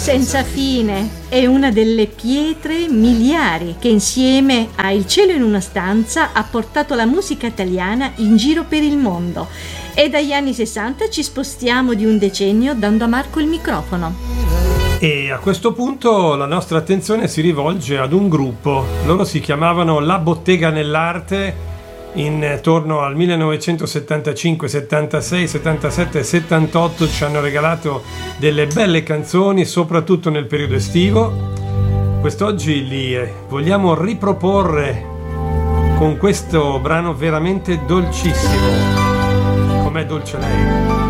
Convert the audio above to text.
senza fine è una delle pietre miliari che insieme a Il cielo in una stanza ha portato la musica italiana in giro per il mondo. E dagli anni 60 ci spostiamo di un decennio dando a Marco il microfono. E a questo punto la nostra attenzione si rivolge ad un gruppo. Loro si chiamavano La Bottega nell'Arte. Intorno al 1975, 76, 77 e 78 ci hanno regalato delle belle canzoni, soprattutto nel periodo estivo. Quest'oggi li vogliamo riproporre con questo brano veramente dolcissimo. Com'è dolce lei?